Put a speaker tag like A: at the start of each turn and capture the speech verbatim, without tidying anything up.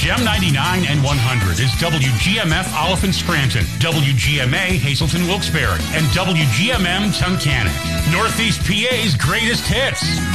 A: Gem ninety-nine and one hundred is W G M F Oliphant Scranton, W G M A Hazleton Wilkes-Barre, and W G M M Tunkhannock. Northeast P A's greatest hits.